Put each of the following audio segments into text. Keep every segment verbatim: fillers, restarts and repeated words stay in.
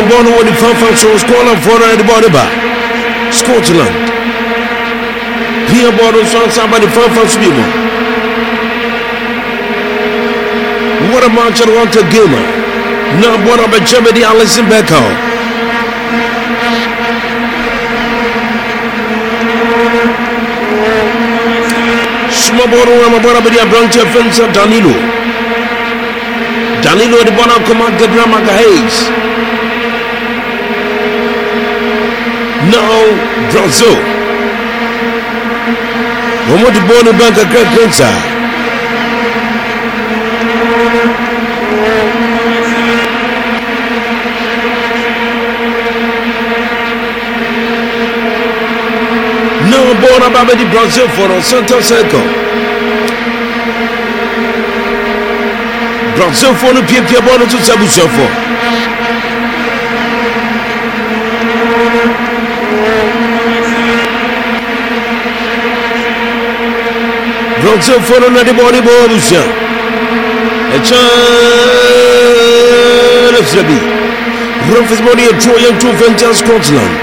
born with the fanfare so scholar for the body bar. Scotland. Here born on somebody fanfare swimmer. What a Manchester United gamer. Now born up a Germany Alison Becker. Small born on a born up a branch of fencer Danilo. Danilo the born up command the drama Hayes. Now Brazil. One more to born a bank of great cancer. Now born about the Brazil for a center circle. Brazil for the P P born to Sabusa for. Brazil for another body Borussia. A child of Sabi. Rufus body of Troy and two Ventures Scotland.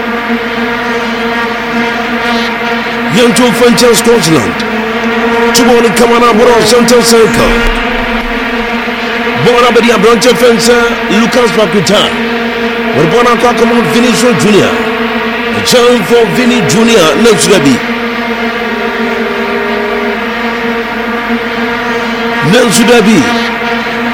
Young two Ventures Scotland. Two morning coming up on Center Circle. Born up at the branch of fencer Lucas Paquita. We're born up on Vinicius Junior. A child for Vinny Junior next Sabi. Nansudabi